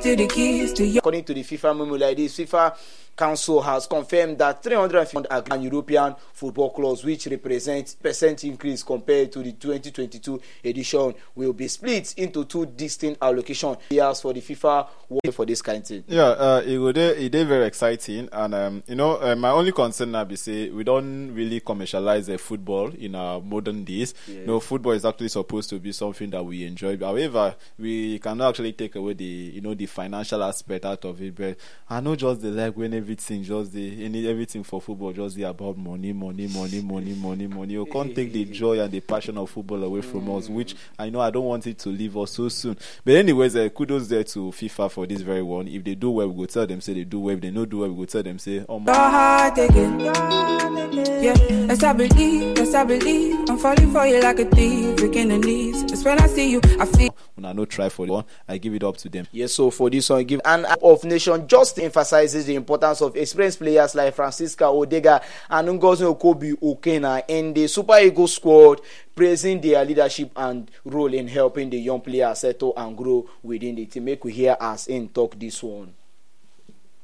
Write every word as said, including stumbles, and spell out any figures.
to the keys to your. According to the FIFA memo like this, FIFA Council has confirmed that three hundred fifty and European football clubs, which represents percent increase compared to the twenty twenty-two edition, will be split into two distinct allocation years for the FIFA for this kind of thing. Yeah, uh, it would it is very exciting, and um, you know, uh, my only concern now be say we don't really commercialize the football in our modern days. Yeah. No, football is actually supposed to be something that we enjoy. However, we cannot actually take away the you know the financial aspect out of it. But I know just the like when everything just the any everything for football just the about money, money, money, money, money, money. You can't take the joy and the passion of football away from us, which I know I don't want it to leave us so soon. But anyways, uh, kudos there to FIFA for this very one. If they do well, we go tell them say they do well. If they don't do well, we go tell them say oh my. Yeah, yes I believe, yes I believe. I'm falling for you like a thief, breaking the knees. It's when I see you, I feel. When I no try for the one, I give it up to them. Yes, so for this one, give an app of nation just emphasizes the importance of experienced players like Francisca Odega and Ngozi Okobi Okena in the Super Eagles squad, praising their leadership and role in helping the young players settle and grow within the team. Make we hear us in talk this one.